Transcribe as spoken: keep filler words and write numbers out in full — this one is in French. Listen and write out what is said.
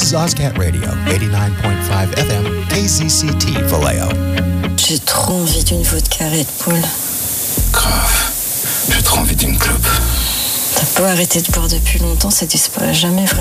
is Ozcat Radio, eighty-nine point five F M, K Z C T Vallejo. J'ai trop envie d'une vodka Red Bull. Grave. J'ai trop envie d'une clope. T'as pas arrêté de boire depuis longtemps, ça disparaît jamais vraiment.